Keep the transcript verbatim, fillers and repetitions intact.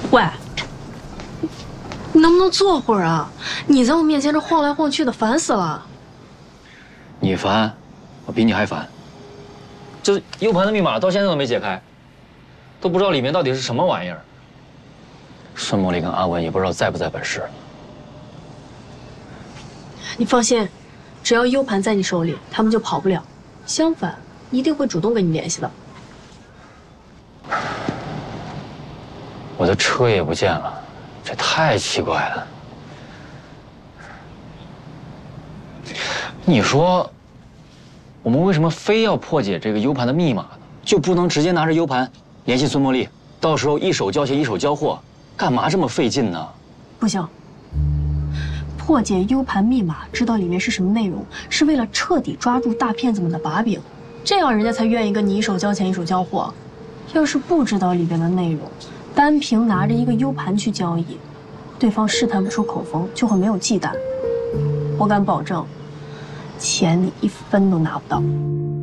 喂，你能不能坐会儿啊？你在我面前这晃来晃去的，烦死了。 你烦，我比你还烦。这 U 盘的密码到现在都没解开，都不知道里面到底是什么玩意儿。孙茉莉跟阿文也不知道在不在本市。 你放心，只要 U 盘在你手里，他们就跑不了。相反，一定会主动跟你联系的。 我的车也不见了，这太奇怪了。你说，我们为什么非要破解这个 U 盘的密码呢？就不能直接拿着 U 盘联系孙茉莉，到时候一手交钱一手交货，干嘛这么费劲呢？ 不行，破解 U 盘密码，知道里面是什么内容，是为了彻底抓住大骗子们的把柄，这样人家才愿意跟你一手交钱一手交货。要是不知道里边的内容，单凭拿着一个 U 盘去交易，对方试探不出口风，就会没有忌惮。我敢保证，钱你一分都拿不到。